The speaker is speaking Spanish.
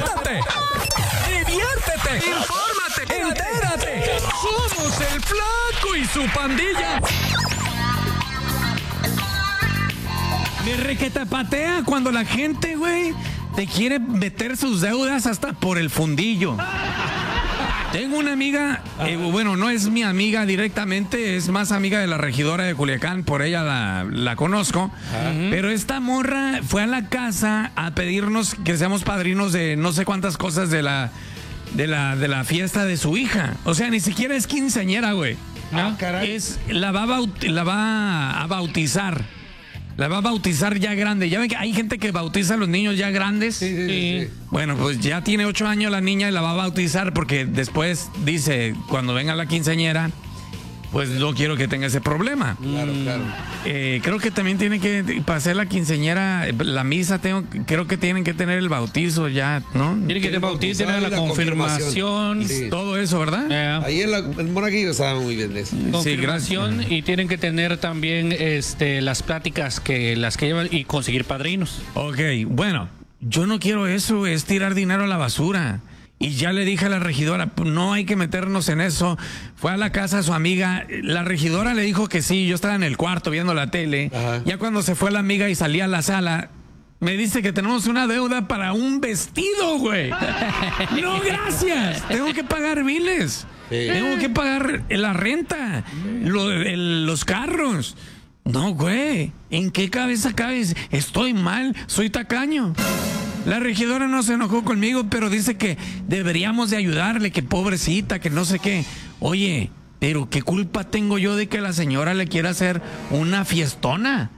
Siéntate, diviértete, infórmate, entérate. Somos el Flaco y su pandilla. Me requetapatea cuando la gente, güey, te quiere meter sus deudas hasta por el fundillo. Tengo una amiga, bueno, no es mi amiga directamente, es más amiga de la regidora de Culiacán, por ella la conozco. Pero esta morra fue a la casa a pedirnos que seamos padrinos de no sé cuántas cosas de la fiesta de su hija. O sea, ni siquiera es quinceañera, güey. Ah, caray. La va a bautizar. La va a bautizar ya grande. Ya ven que hay gente que bautiza a los niños ya grandes. Sí. Bueno, pues ya tiene 8 años la niña y la va a bautizar porque después dice, cuando venga la quinceañera, pues no quiero que tenga ese problema. Claro. Creo que también tiene que, para hacer la quinceañera, la misa, creo que tienen que tener el bautizo ya, ¿no? Tiene que te bautizar, la confirmación. Sí. Todo eso, ¿verdad? Ahí el monaguillo sabe muy bien de eso. Confirmación y tienen que tener también las pláticas que llevan y conseguir padrinos. Ok, bueno, yo no quiero eso, es tirar dinero a la basura. Y ya le dije a la regidora, no hay que meternos en eso. Fue a la casa de su amiga, la regidora le dijo que sí, yo estaba en el cuarto viendo la tele. Ajá. Ya cuando se fue la amiga y salía a la sala, me dice que tenemos una deuda para un vestido, güey. No, gracias. Tengo que pagar biles. Sí. Tengo que pagar la renta, los carros. No, güey. ¿En qué cabeza cabes? Estoy mal, soy tacaño. La regidora no se enojó conmigo, pero dice que deberíamos de ayudarle, que pobrecita, que no sé qué. Oye, pero ¿qué culpa tengo yo de que la señora le quiera hacer una fiestona?